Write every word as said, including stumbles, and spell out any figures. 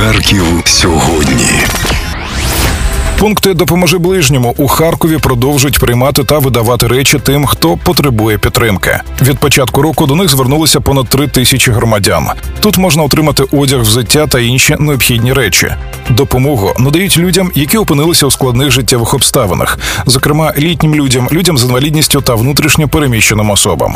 Харків сьогодні. Пункти «Допоможи ближньому» у Харкові продовжують приймати та видавати речі тим, хто потребує підтримки. Від початку року до них звернулися понад три тисячі громадян. Тут можна отримати одяг, взуття та інші необхідні речі. Допомогу надають людям, які опинилися у складних життєвих обставинах, зокрема літнім людям, людям з інвалідністю та внутрішньо переміщеним особам.